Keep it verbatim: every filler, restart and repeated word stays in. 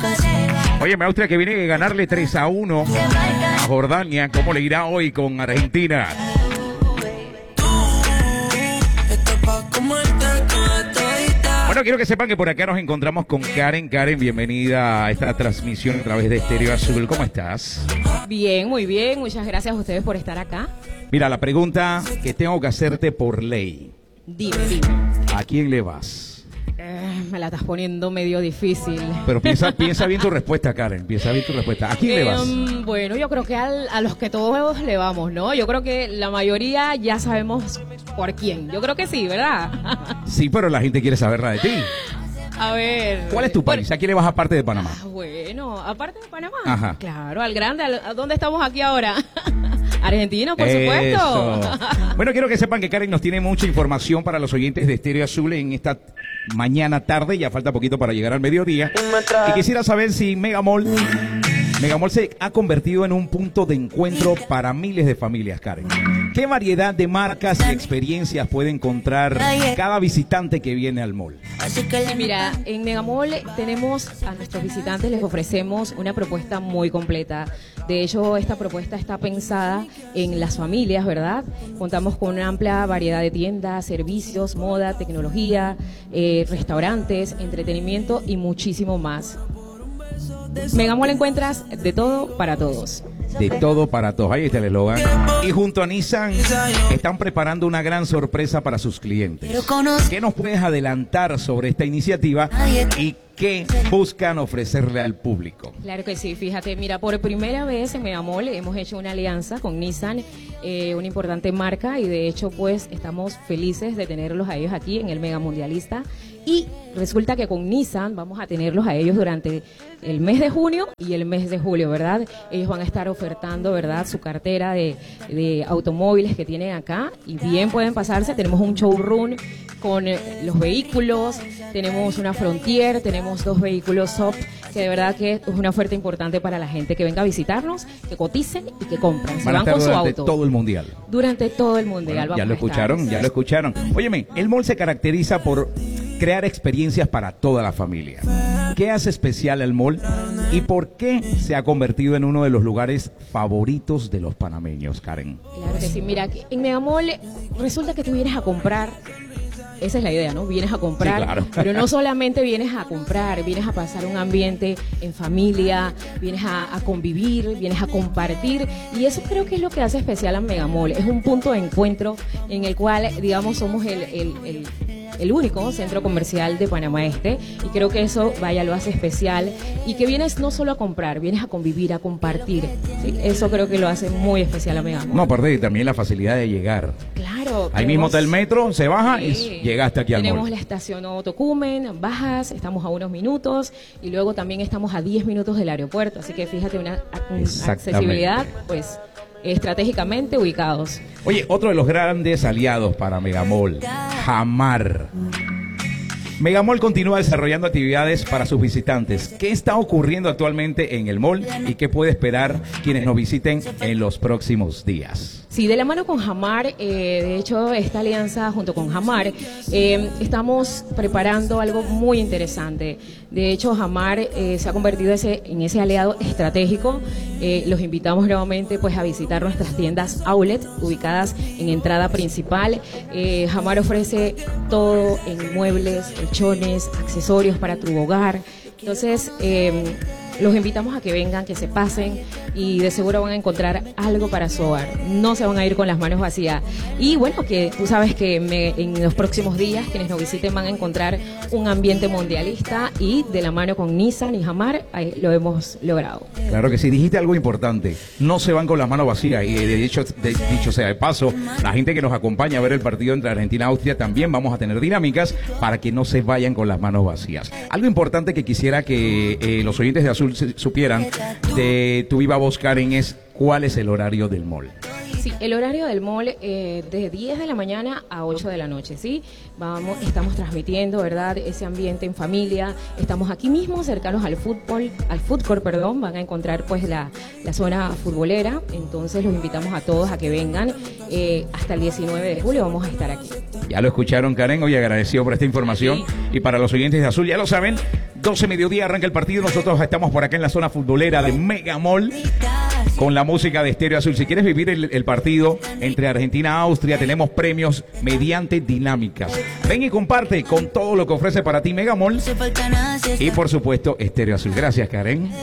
Oye, Austria que viene a ganarle tres a uno a Jordania. ¿Cómo le irá hoy con Argentina? Bueno, quiero que sepan que por acá nos encontramos con Karen. Karen, bienvenida a esta transmisión a través de Estéreo Azul. ¿Cómo estás? Bien, muy bien. Muchas gracias a ustedes por estar acá. Mira, la pregunta que tengo que hacerte por ley. Dime, dime. ¿A quién le vas? Eh, me la estás poniendo medio difícil. Pero piensa, piensa bien tu respuesta, Karen. Piensa bien tu respuesta. ¿A quién eh, le vas? Bueno, yo creo que al, a los que todos le vamos, ¿no? Yo creo que la mayoría ya sabemos por quién. Yo creo que sí, ¿verdad? Sí, pero la gente quiere saberla de ti. A ver. ¿Cuál es tu país? ¿A quién le vas aparte de Panamá? Ah, bueno, aparte de Panamá. Ajá. Claro, al grande. Al, ¿a dónde estamos aquí ahora? Argentina, por Eso. supuesto. Bueno, quiero que sepan que Karen nos tiene mucha información para los oyentes de Estéreo Azul en esta mañana tarde. Ya falta poquito para llegar al mediodía. Y quisiera saber si Megamall, Megamall se ha convertido en un punto de encuentro para miles de familias, Karen. ¿Qué variedad de marcas y experiencias puede encontrar cada visitante que viene al mall? Mira, en Megamall tenemos a nuestros visitantes, les ofrecemos una propuesta muy completa. De hecho, esta propuesta está pensada en las familias, ¿verdad? Contamos con una amplia variedad de tiendas, servicios, moda, tecnología, eh, restaurantes, entretenimiento y muchísimo más. Megamall encuentras de todo para todos. De todo para todos. Ahí está el eslogan. Y junto a Nissan están preparando una gran sorpresa para sus clientes. ¿Qué nos puedes adelantar sobre esta iniciativa y qué buscan ofrecerle al público? Claro que sí, fíjate, mira, por primera vez en Megamall hemos hecho una alianza con Nissan, eh, una importante marca, y de hecho pues estamos felices de tenerlos a ellos aquí en el Mega Mundialista. Y resulta que con Nissan vamos a tenerlos a ellos durante el mes de junio y el mes de julio, ¿verdad? Ellos van a estar ofertando, ¿verdad?, su cartera de, de automóviles que tienen acá, y bien pueden pasarse. Tenemos un showroom con eh, los vehículos, tenemos una Frontier, tenemos dos vehículos S U V, que de verdad que es una oferta importante para la gente que venga a visitarnos, que coticen y que compren. Se Van a van estar con su durante auto. todo el mundial. Durante todo el mundial. Bueno, ya vamos lo a estar. escucharon, ya lo escucharon. Óyeme, el mall se caracteriza por crear experiencias para toda la familia. ¿Qué hace especial al mall y por qué se ha convertido en uno de los lugares favoritos de los panameños, Karen? Claro que sí, mira, en Megamall resulta que tú vienes a comprar. Esa es la idea, ¿no? Vienes a comprar, sí, claro. Pero no solamente vienes a comprar, vienes a pasar un ambiente en familia, vienes a, a convivir, vienes a compartir, y eso creo que es lo que hace especial a Megamall. Es un punto de encuentro en el cual, digamos, somos el, el, el, el único centro comercial de Panamá Este, y creo que eso, vaya, lo hace especial, y que vienes no solo a comprar, vienes a convivir, a compartir, ¿sí? Eso creo que lo hace muy especial a Megamall. No, aparte de también la facilidad de llegar. Claro. Ahí tenemos, mismo está el metro, se baja sí, y llegaste aquí al mall. Tenemos la estación Tocumen, bajas, estamos a unos minutos, y luego también estamos a diez minutos del aeropuerto, así que fíjate, una, una accesibilidad, pues, estratégicamente ubicados. Oye, otro de los grandes aliados para Megamall, Hamar. Megamall continúa desarrollando actividades para sus visitantes. ¿Qué está ocurriendo actualmente en el mall y qué puede esperar quienes nos visiten en los próximos días? Sí, de la mano con Hamar, eh, de hecho, esta alianza junto con Hamar, eh, estamos preparando algo muy interesante. De hecho, Hamar eh, se ha convertido ese, en ese aliado estratégico. Eh, los invitamos nuevamente pues a visitar nuestras tiendas outlet ubicadas en entrada principal. Eh, Hamar ofrece todo en muebles, colchones, accesorios para tu hogar. Entonces, eh, los invitamos a que vengan, que se pasen, y de seguro van a encontrar algo para su hogar. No se van a ir con las manos vacías. Y bueno, que tú sabes que me, en los próximos días quienes nos visiten van a encontrar un ambiente mundialista, y de la mano con Nissan y Hamar ahí lo hemos logrado. Claro que sí, dijiste algo importante. No se van con las manos vacías, y de hecho, de, dicho sea de paso, la gente que nos acompaña a ver el partido entre Argentina y Austria, también vamos a tener dinámicas para que no se vayan con las manos vacías. Algo importante que quisiera que eh, los oyentes de Azul supieran de tu viva voz, Karen, es cuál es el horario del mall. Sí, el horario del mall eh, de diez de la mañana a ocho de la noche, ¿sí? Vamos, estamos transmitiendo, ¿verdad? Ese ambiente en familia. Estamos aquí mismo, cercanos al fútbol, al food court, perdón. Van a encontrar pues la, la zona futbolera. Entonces los invitamos a todos a que vengan. Eh, hasta el diecinueve de julio vamos a estar aquí. Ya lo escucharon, Karen. Hoy agradecido por esta información. Sí. Y para los oyentes de Azul, ya lo saben, doce mediodía arranca el partido. Nosotros estamos por acá en la zona futbolera de Mega Mall con la música de Estéreo Azul. Si quieres vivir el, el partido entre Argentina y Austria, tenemos premios mediante dinámicas. Ven y comparte con todo lo que ofrece para ti Mega Mall. Y por supuesto, Estéreo Azul. Gracias, Karen.